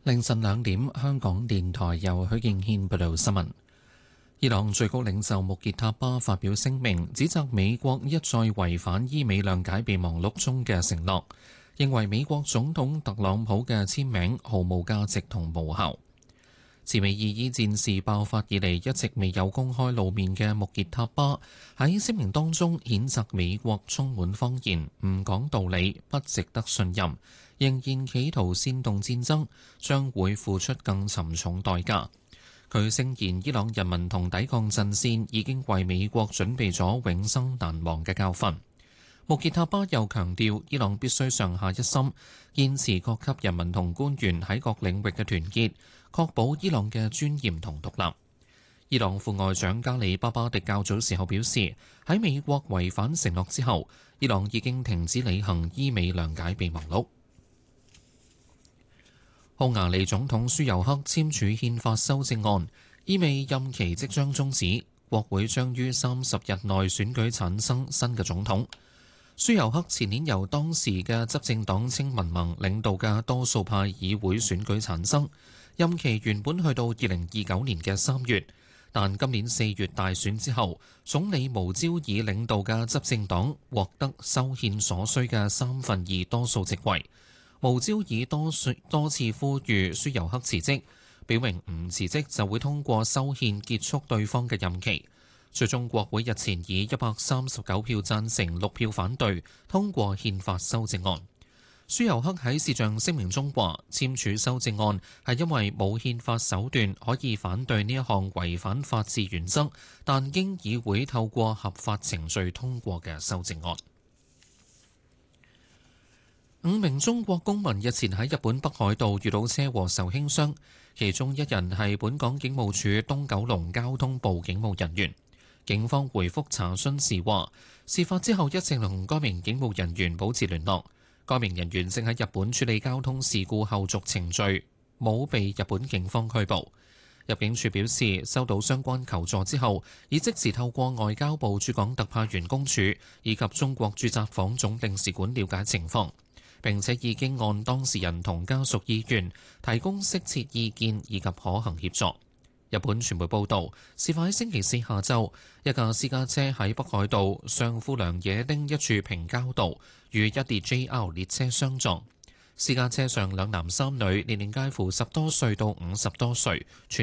凌晨2點，香港電台由許敬軒報道新聞。伊朗最高領袖穆傑塔巴發表聲明，指責美國一再違反伊美諒解備忘錄中嘅承諾，認為美國總統特朗普嘅簽名毫無價值同無效。自美伊伊戰事爆發以嚟一直未有公開露面嘅穆傑塔巴喺聲明當中譴責美國充滿謊言、唔講道理、不值得信任，仍然企圖煽動戰爭，將會付出更沉重代價。佢聲言伊朗人民同抵抗陣線已經為美國準備咗永生難忘嘅教訓。穆傑塔巴又強調，伊朗必須上下一心，堅持各級人民同官員喺各領域嘅團結，確保伊朗嘅尊嚴同獨立。伊朗副外長加里巴巴迪較早時候表示，喺美國違反承諾之後，伊朗已經停止履行伊美諒解備忘錄。匈牙利總統舒尤克簽署憲法修正案，意味任期即將終止，國會將於30日內選舉產生新嘅總統。舒尤克前年由當時嘅執政黨青民盟領導嘅多數派議會選舉產生，任期原本去到2029年嘅3月，但今年4月大選之後，總理無焦爾領導嘅執政黨獲得修憲所需嘅2/3多數席位。無焦爾多次呼籲舒尤克辭職，表明唔辭職就會通過修憲結束對方嘅任期。最終國會日前以139票贊成、6票反對通過憲法修正案。舒尤克喺視像聲明中話，簽署修正案係因為冇憲法手段可以反對呢一項違反法治原則，但經議會透過合法程序通過嘅修正案。5名中國公民日前喺日本北海道遇到車禍受輕傷，其中一人係本港警務處東九龍交通部警務人員。警方回覆查詢時話，事發之後一直同該名警務人員保持聯絡。該名人員正喺日本處理交通事故後續程序，冇被日本警方拘捕。入境處表示，收到相關求助之後，已即時透過外交部駐港特派員公署以及中國駐札幌總領事館了解情況，並且已經按當事人同家屬意願提供適切意見以及可行協助。日本傳媒報道，事發喺星期四下晝，一架私家車喺北海道上富良野町一處平交道與一列 JR 列車相撞。私家車上2男3女，年齡介乎10多歲到50多歲，全